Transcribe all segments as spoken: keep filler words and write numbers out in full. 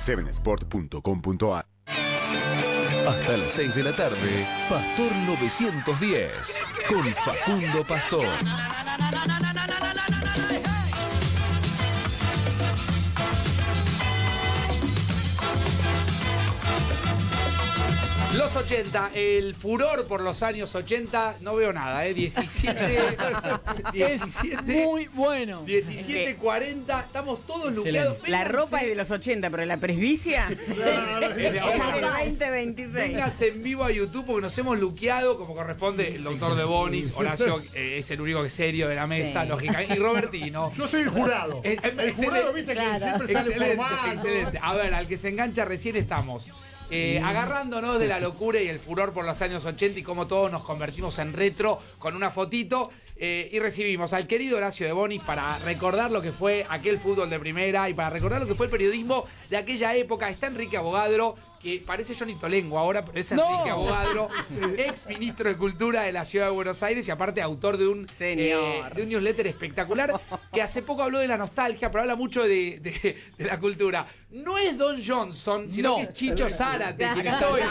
seven sport punto com punto a r. Hasta las seis de la tarde, Pastor novecientos diez, con Facundo Pastor. Los ochenta, el furor por los años ochenta, no veo nada, ¿eh? diecisiete, diecisiete, es muy bueno. diecisiete cuarenta, estamos todos luqueados. La ropa es de los ochenta, pero la presbicia es de veinte veintiséis. Véngase en vivo a YouTube porque nos hemos luqueado como corresponde el doctor De Bonis. Horacio eh, es el único que es serio de la mesa, sí. Lógicamente. Y Robertino. Yo soy el jurado. Eh, eh, el jurado, viste, claro, que siempre sale excelente, formal, excelente. A ver, al que se engancha recién estamos. Eh, agarrándonos de la locura y el furor por los años ochenta y cómo todos nos convertimos en retro con una fotito. Eh, y recibimos al querido Horacio De Bonis para recordar lo que fue aquel fútbol de primera y para recordar lo que fue el periodismo de aquella época. Está Enrique Abogadro, que parece Johnny Tolengo ahora, pero es Enrique no. Abogadro, ex ministro de Cultura de la Ciudad de Buenos Aires y aparte autor de un, eh, de un newsletter espectacular que hace poco habló de la nostalgia, pero habla mucho de, de, de la cultura. No es Don Johnson, sino no. que es Chicho Zárate quien está hoy.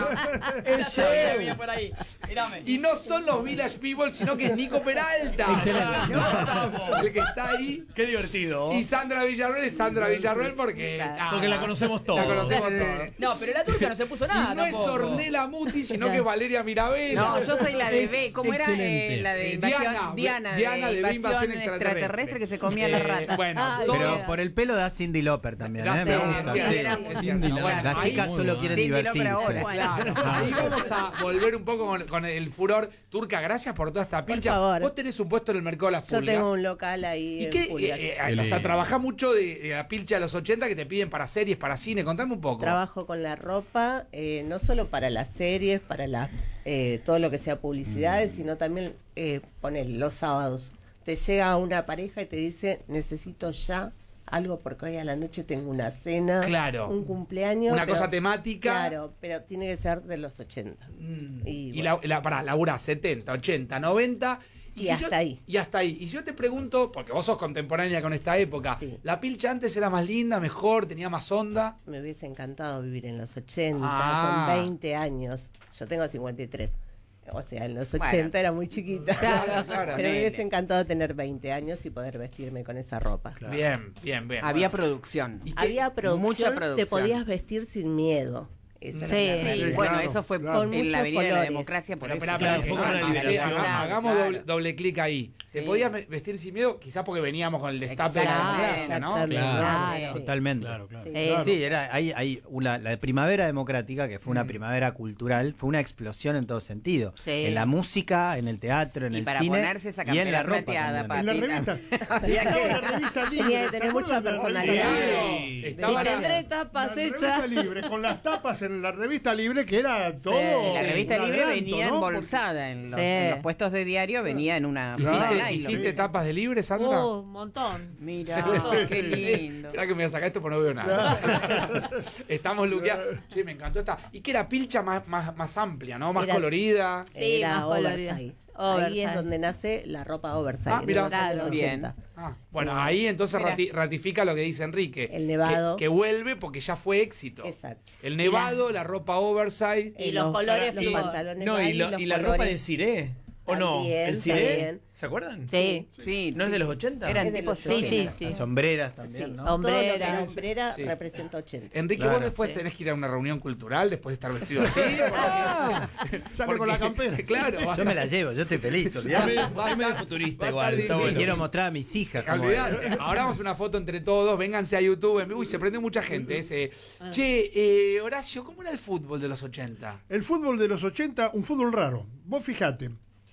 Es por ahí. Y no son los Village People, sino que es Nico Peralta. Excelente. El que está ahí. Qué divertido. Y Sandra Villarroel es Sandra Villarroel porque... Ah, porque la conocemos todos. La conocemos todos. No, pero la turca no se puso nada. Y no tampoco. es Ornella Muti, sino que es Valeria Mirabel. No, yo soy la de B. ¿Cómo era? Excelente. Eh, la de Eh, invasión, Diana, Diana, Diana de invasión invasión extraterrestre, extraterrestre que se comía Eh, la rata. Bueno, Ah, todo- Pero por el pelo da Cindy Lauper también, Da ¿eh? sí, Me es gusta. cierto, Sí. es cierto. Cindy Bueno, Lauper. Las ahí- chicas solo quieren Cindy Lauper divertirse. ahora. Claro, ahí vamos a volver un poco con, con el furor. Turca, gracias por toda esta pilcha. favor. Vos tenés un puesto en el mercado de las Yo pulgas. tengo un local ahí ¿Y en qué? Pulgas. Eh, eh, o sea, trabajás mucho de, de la pilcha de los ochenta que te piden para series, para cine. Contame un poco. Trabajo con la ropa, eh, no solo para las series, para la, eh, todo lo que sea publicidades, mm. sino también, eh, poner los sábados. Te llega una pareja y te dice, necesito ya algo porque hoy a la noche tengo una cena, Claro. un cumpleaños. Una pero- cosa temática. Claro, pero tiene que ser de los ochenta. Mm. Y, Y, bueno. la, la, pará, laburás setenta, ochenta, noventa. Y hasta yo, ahí. Y hasta ahí. Y si yo te pregunto, porque vos sos contemporánea con esta época, Sí. ¿la pilcha antes era más linda, mejor, tenía más onda? Me hubiese encantado vivir en los ochenta, Ah. con veinte años. Yo tengo cincuenta y tres. O sea, en los ochenta Bueno. era muy chiquita. Claro, claro. Pero me hubiese encantado tener veinte años y poder vestirme con esa ropa. Bien, bien, bien. Había Bueno. producción. ¿Y qué? Había producción, Mucha te producción. podías vestir sin miedo. Esa Sí. era la Sí, realidad. bueno, Claro, eso fue claro. en Con la Avenida de la muchos Democracia, por Pero eso. espera, Claro, espera, fue con la ah, liberación. hagamos- Claro, hagamos claro. doble, doble clic ahí. ¿Se Sí. podía ve- vestir sin miedo? Quizás porque veníamos con el destape de la Exactamente. democracia, ¿no? Exactamente. Claro. Sí. Totalmente. Claro, claro. Sí. Eh, Sí, era, hay, hay una, la primavera democrática, que fue una Mm. primavera cultural, fue una explosión en todo sentido. Sí. En la música, en el teatro, en Y el para cine ponerse esa y en campera la ropa plateada, también. En la Papita. revista. Había Estaba que- la revista libre. Tenía que ¿se tener acuerdan mucha de la personalidad. revista Claro. libre? Estaba Si la- tendré tapas La hechas. revista libre, con las tapas en la revista libre, que era todo. La Sí, revista un libre adelanto, venía ¿no? embolsada en los, Sí. en los puestos de diario, venía en una ¿Hiciste, bolsa de nylon. hiciste tapas de libre, Sandra? Uh, un montón. Mira, qué lindo. Esperá que me voy a sacar esto porque no veo nada. Estamos luqueados. Sí, me encantó esta. Y que era pilcha más, más, más amplia, ¿no? Más Era- colorida. Sí, Era más colorida. oversize. Ahí Oversize. es donde nace la ropa oversize. Ah, en mirá. los años Claro. ochenta. Ah, bueno, ahí entonces Mira. rati- ratifica lo que dice Enrique. El nevado. Que, que vuelve porque ya fue éxito. Exacto. El nevado, la ropa oversize. Y los colores los flor. pantalones No, y, baggy, lo- los y la ropa colores. de Ciré. ¿O no? También, ¿El Ciré? también. ¿Se acuerdan? Sí. Sí, ¿No es sí. de los ochenta? Eran Es de tipo los Sí, sí, ochenta. sí. Las sombreras Sí, también, ¿no? todo lo que Hombrera. era hombrera Sí. representa ochenta. Enrique, Claro, vos después sí. tenés que ir a una reunión cultural después de estar vestido así. Ah. Sale con la campera. Claro. Yo me la llevo, yo estoy feliz, Es olvidate. medio, Va a es medio estar- futurista va a igual. estar Está Y bueno. quiero mostrar a mis hijas. cómo es. Olvidate. Ahora vamos a una foto entre todos. Vénganse a YouTube. en vivo. Uy, se prendió mucha gente. Ese. Che, eh, Horacio, ¿cómo era el fútbol de los ochenta? El fútbol de los ochenta, un fútbol raro. Vos fijate,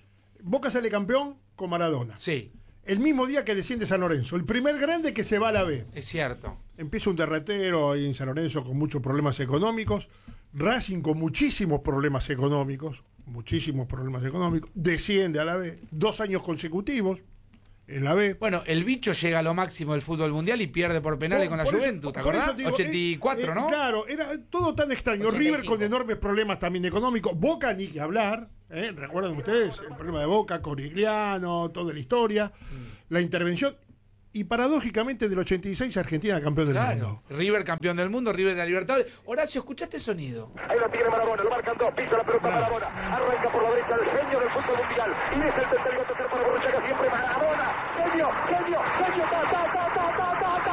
Boca sale campeón con Maradona. Sí, El mismo día que desciende San Lorenzo. El primer grande que se va a la B. es cierto. Empieza un derretero ahí en San Lorenzo con muchos problemas económicos. Racing con muchísimos problemas económicos. Muchísimos problemas económicos. Desciende a la B. Dos años consecutivos en la B. Bueno, el bicho llega a lo máximo del fútbol mundial y pierde por penales Por- con la por eso- Juventus, ¿te por eso acordás? te digo, ochenta y cuatro, eh, eh, ¿no? Claro, era todo tan extraño. ochenta y cinco. River con enormes problemas también económicos. Boca ni que hablar. ¿eh? ¿Recuerdan ustedes el problema de Boca, Corigliano, toda la historia? Mm. La intervención. Y paradójicamente del ochenta y seis Argentina campeón del Claro. mundo. River campeón del mundo, River de la Libertad. Horacio, ¿escuchaste sonido? Ahí lo tiene Marabona, lo marcan dos, pisa la pelota Marabona, arranca por la derecha el genio del fútbol mundial, y es el tercero tercero para Borruchaga, siempre Marabona, genio, genio, genio, ta, ta, ta, ta, ta, ta, ta.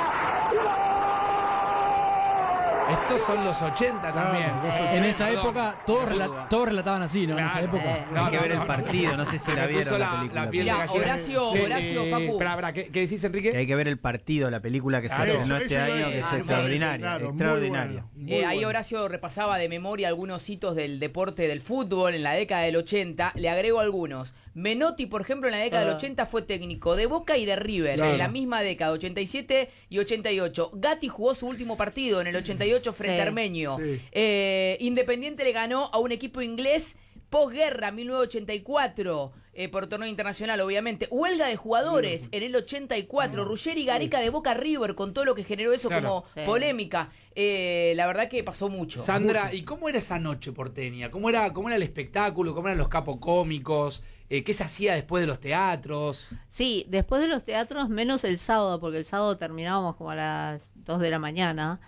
Estos son los ochenta también. En esa Perdón. época todos, Me rela- puso- todos relataban así, ¿no? Claro. En esa época. Eh. No, Hay que no, ver no, el partido, no sé si Me la puso vieron la, la, película. la piel de Mirá, gallina. Horacio- Que, Horacio, eh, Facu. Espera, espera, ¿qué, ¿qué decís, Enrique? Que hay que ver el partido, la película que se Claro, estrenó eso- este eso año, es- que es ah, extraordinaria, claro, muy extraordinaria. bueno, muy Eh, ahí bueno. Horacio repasaba de memoria algunos hitos del deporte del fútbol en la década del ochenta. Le agrego algunos. Menotti, por ejemplo, en la década del ochenta fue técnico de Boca y de River. Claro. En la misma década, ochenta y siete y ochenta y ocho. Gatti jugó su último partido en el ochenta y ocho frente Sí. a Armenio. Sí. Eh, Independiente le ganó a un equipo inglés posguerra, mil novecientos ochenta y cuatro. Eh, por torneo internacional, obviamente. Huelga de jugadores en el ochenta y cuatro. Ruggeri Gareca de Boca River, con todo lo que generó eso Claro. como Sí. polémica. Eh, la verdad que pasó mucho. Sandra, ¿y cómo era esa noche porteña? ¿Cómo era, cómo era el espectáculo? ¿Cómo eran los capocómicos? Eh, ¿Qué se hacía después de los teatros? Sí, después de los teatros, menos el sábado, porque el sábado terminábamos como a las dos de la mañana.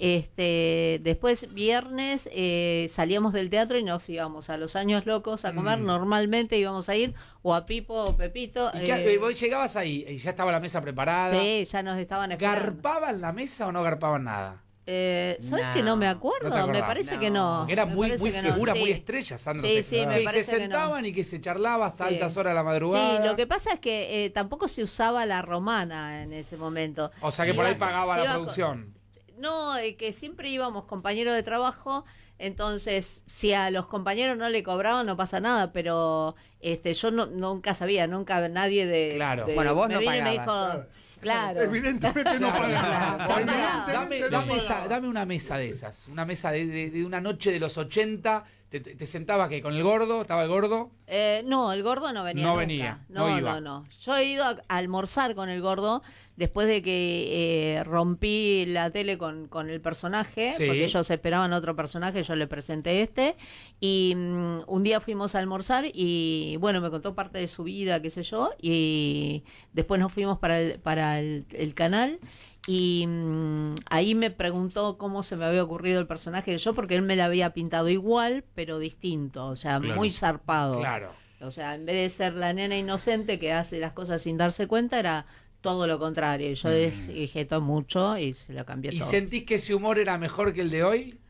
Este, después, viernes, eh, salíamos del teatro y nos íbamos a los Años Locos a comer. Mm. Normalmente íbamos a ir o a Pipo o Pepito. ¿Y qué- eh, eh, vos llegabas ahí y ya estaba la mesa preparada? sí, ya nos estaban esperando. ¿Garpaban la mesa o no garpaban nada? Eh, ¿Sabes No, que no me no acuerdo? te acordás. me parece No. que no. Porque era Me muy, parece muy que no, figura, sí. muy estrella, Sandra. Sí, Te- sí, me que parece se que no. sentaban y que se charlaba hasta Sí. altas horas de la madrugada. Sí, lo que pasa es que eh, tampoco se usaba la romana en ese momento. O sea que Se por ahí iba- pagaba se la iba con- producción. No, eh, que siempre íbamos compañeros de trabajo, entonces si a los compañeros no le cobraban no pasa nada, pero este yo no, nunca sabía, nunca nadie de... Claro. de- Bueno, vos me no vino y me pagabas. dijo, claro. Evidentemente no pagaba. Sandra, Evidentemente dame, no dame, pagaba. esa- dame una mesa de esas. Una mesa de, de- de una noche de los ochenta. ¿Te, te, te sentabas que con el gordo? ¿Estaba el gordo? Eh, no, el gordo no venía. No nunca. venía, No, no iba. no, no. Yo he ido a, a almorzar con el gordo después de que eh, rompí la tele con, con el personaje, Sí. porque ellos esperaban otro personaje, yo le presenté este. Y mm, un día fuimos a almorzar y, bueno, me contó parte de su vida, qué sé yo. Y después nos fuimos para el, para el, el canal. Y mm, ahí me preguntó cómo se me había ocurrido el personaje de yo, porque él me la había pintado igual, pero distinto, o sea, Claro. muy zarpado. Claro. O sea, en vez de ser la nena inocente que hace las cosas sin darse cuenta, era todo lo contrario. Yo dije todo mucho y se lo cambié ¿Y todo. sentís que ese humor era mejor que el de hoy?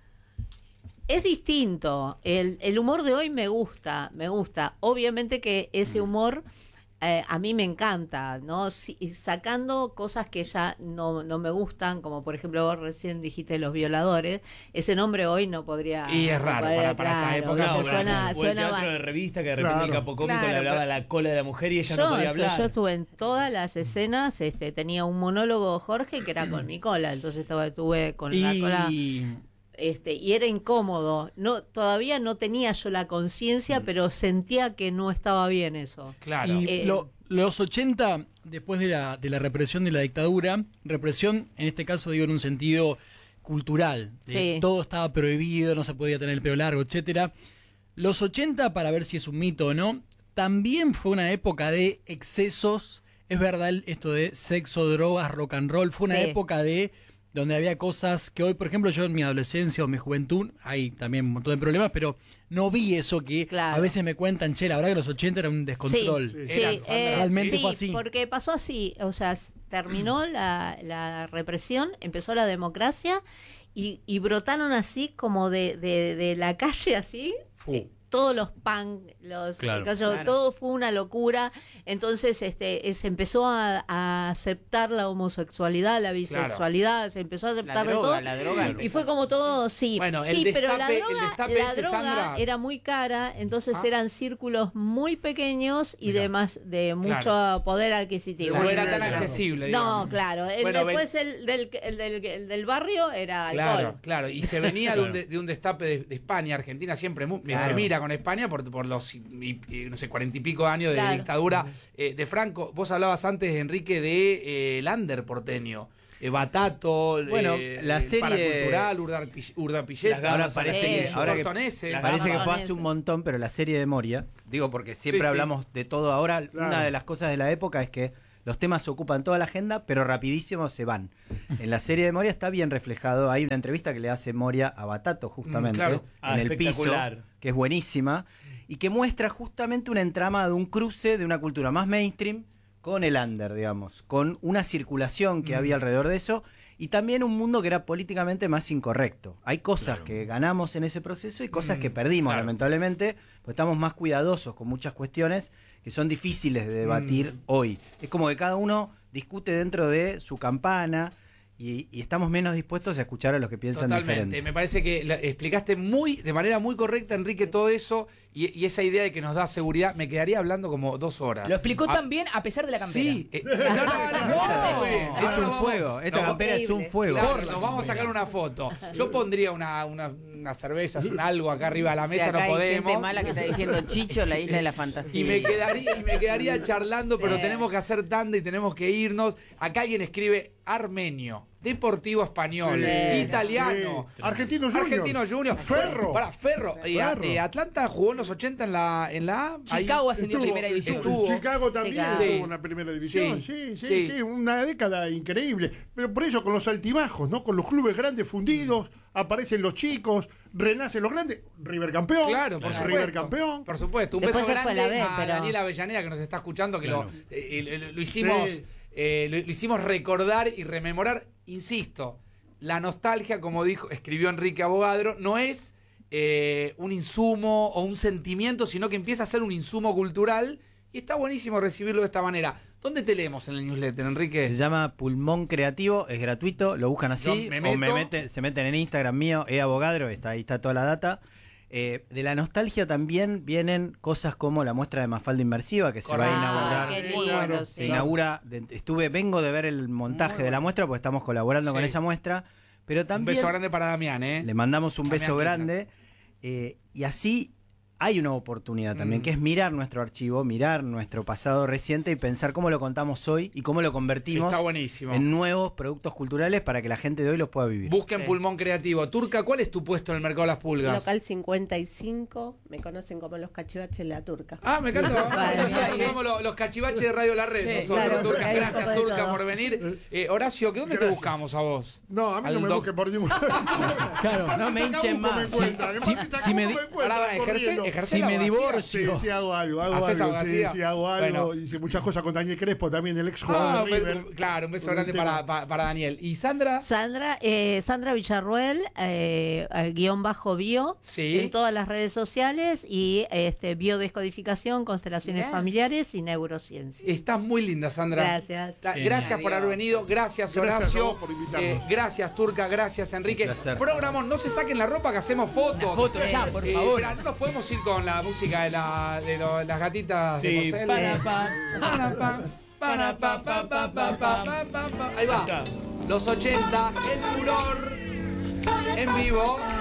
Es distinto. El, el humor de hoy me gusta, me gusta. Obviamente que ese humor eh, a mí me encanta, ¿no? Si- sacando cosas que ya no, no me gustan, como por ejemplo vos recién dijiste los violadores, ese nombre hoy no podría... Y es no raro podría- para- para esta claro, época, porque porque suena, o el suena teatro mal. de revista que de repente Claro. el capocómico Claro, le hablaba pero- a la cola de la mujer y ella Yo, no podía estu- hablar. yo estuve en todas las escenas, este, tenía un monólogo Jorge que era con mi cola, entonces estaba, estuve con la cola, Y este, y era incómodo. No, todavía no tenía yo la conciencia, pero sentía que no estaba bien eso. Claro. Y Eh, lo- los ochenta, después de la, de la represión de la dictadura, represión en este caso digo en un sentido cultural, de Sí. todo estaba prohibido, no se podía tener el pelo largo, etcétera. Los ochenta, para ver si es un mito o no, también fue una época de excesos. Es verdad esto de sexo, drogas, rock and roll. Fue una Sí. época de donde había cosas que hoy, por ejemplo, yo en mi adolescencia o mi juventud, hay también un montón de problemas, pero no vi eso que Claro. a veces me cuentan, che, la verdad que los ochenta era un descontrol. Sí, Eran, sí, Sandra. eh, Realmente sí, fue así. porque pasó así, o sea, s- terminó la, la represión, empezó la democracia y, y brotaron así como de, de, de la calle así, Fu. eh, todos los punk, los Claro. eh, qué sé yo, Claro. todo fue una locura, entonces este eh, se empezó a, a aceptar la homosexualidad, la bisexualidad, se empezó a aceptar La de droga, todo. la droga. Y fue como todo, sí, Bueno, el sí, pero la destape- el droga, destape la ese, droga Sandra. era muy cara, entonces Ah. eran círculos muy pequeños y Mirá. de más, de mucho Claro. poder adquisitivo. No era tan Claro. accesible, No, digamos. claro. El- Bueno, después el del, el, del, el del barrio era Claro, alcohol. claro. Y se venía de, un de, de un destape de, de España. Argentina siempre mu- se Claro. mira con España por, por los, y- y, no sé, cuarenta y pico años de Claro. dictadura eh, de Franco. Vos hablabas antes, Enrique, de eh, el under porteño. Eh, Batato, Bueno, eh, la el serie- Paracultural, Urdapi- Urdapilleta. Las Ahora gamas parece Sí. que, ahora que, Cortonese. Las parece que gamas fue con hace un ese. montón, pero la serie de Moria, digo porque siempre Sí, sí. hablamos de todo ahora, Claro. una de las cosas de la época es que los temas ocupan toda la agenda, pero rapidísimo se van. En la serie de Moria está bien reflejado. Hay una entrevista que le hace Moria a Batato, justamente, Mm, claro. en Ah, el piso, espectacular. que es buenísima, y que muestra justamente un entramado de un cruce de una cultura más mainstream con el under, digamos, con una circulación que Mm. había alrededor de eso, y también un mundo que era políticamente más incorrecto. Hay cosas Claro. que ganamos en ese proceso y cosas Mm, que perdimos, claro. lamentablemente, pues estamos más cuidadosos con muchas cuestiones que son difíciles de debatir Mm. hoy. Es como que cada uno discute dentro de su campana y, y estamos menos dispuestos a escuchar a los que piensan Totalmente. diferente. Me parece que la- explicaste muy, de manera muy correcta, Enrique, todo eso y, y esa idea de que nos da seguridad. Me quedaría hablando como dos horas. Lo explicó Ah, tan bien a pesar de la campera. Sí. eh, no, no, no, no, muy bien. Es Ahora un vamos- fuego, esta nos- campera es un fuego. Claro, nos vamos a sacar una foto. Yo pondría una, una, unas cervezas, un algo acá arriba de la Si mesa, acá no hay podemos. gente mala que está diciendo Chicho, la isla de la fantasía. Y me quedaría, y me quedaría charlando, Sí. pero tenemos que hacer tanda y tenemos que irnos. Acá alguien escribe armenio, deportivo español, Sí. italiano, Sí. Argentino Junior. Argentino Junior, Ferro. Para Ferro. Y a- Ferro. eh, Atlanta jugó en los ochenta en la en la A. Ahí- Chicago ascendió a Estuvo- primera división. estuvo. Chicago también Chicago. estuvo Sí. en la primera división. Sí. Sí, sí, Sí. sí, una década increíble. Pero por eso, con los altibajos, ¿no? Con los clubes grandes fundidos, aparecen los chicos, renacen los grandes. River campeón. Claro, por supuesto. River campeón. Por supuesto. Un Después beso se fue grande a la B, a pero- Daniela Avellaneda que nos está escuchando, que Claro. lo, eh, lo- lo hicimos, Sí. eh, lo, lo hicimos recordar y rememorar. Insisto, la nostalgia, como dijo, escribió Enrique Abogadro, no es eh, un insumo o un sentimiento, sino que empieza a ser un insumo cultural y está buenísimo recibirlo de esta manera. ¿Dónde te leemos en el newsletter, Enrique? Se llama Pulmón Creativo, es gratuito, lo buscan así, Yo me o me meto. meten- se meten en Instagram mío, eabogadro, está, ahí está toda la data. Eh, de la nostalgia también vienen cosas como la muestra de Mafalda Inmersiva, que se va a Correcto. inaugurar. Ah, qué Claro. lindo, Se sí. inaugura, de- estuve, vengo de ver el montaje de la muestra, porque estamos colaborando con Sí. esa muestra, pero Un también beso grande para Damián, ¿eh? le mandamos un Damián beso Kirchner. grande, eh, y así hay una oportunidad también, Mm. que es mirar nuestro archivo, mirar nuestro pasado reciente y pensar cómo lo contamos hoy y cómo lo convertimos Está buenísimo. en nuevos productos culturales para que la gente de hoy los pueda vivir. Busquen Sí. Pulmón Creativo. Turca, ¿cuál es tu puesto en el mercado de las pulgas? Local cincuenta y cinco, me conocen como los cachivaches de la turca. Ah, me encanta. Vale. Nosotros somos los, los cachivaches de Radio La Red. Sí, nosotros, claro, Turca. hay un Gracias, poco de Turca, todo. por venir. Eh, Horacio, ¿que ¿dónde te Gracias. buscamos a vos? No, a mí Al no me doc- busquen por ningún Claro. No me hinchen más. Si- si me di- Ahora, ejerce- ejerce Si la me abogacía. divorcio. Sí, sí, hago algo, hago ¿Haces algo, sí, abogacía? sí, hago algo. Bueno. Hice muchas cosas con Daniel Crespo, también el ex Ah, jugador un de beso- River. claro, un beso Con el grande tema. para, para, para Daniel. ¿Y Sandra? Sandra, eh, Sandra Villarruel, eh, eh, guión bajo bio, Sí. en todas las redes sociales y este biodescodificación, constelaciones Mirá. familiares y neurociencia. Estás muy linda, Sandra. Gracias. Ta- Genial. Gracias por haber venido, gracias Gracias a Horacio, vos por invitarnos. Eh, gracias Turca, gracias Enrique. Un placer. Programón, no se saquen la ropa que hacemos fotos. La foto ya, por Eh, favor. espera, no nos podemos ir con la música de, la, de lo- las gatitas de Sí, porcel. para, pa. Para, pa, para, pa, pa, pa, pa, pa, pa, pa, pa. Ahí va. Los ochenta, el furor en vivo.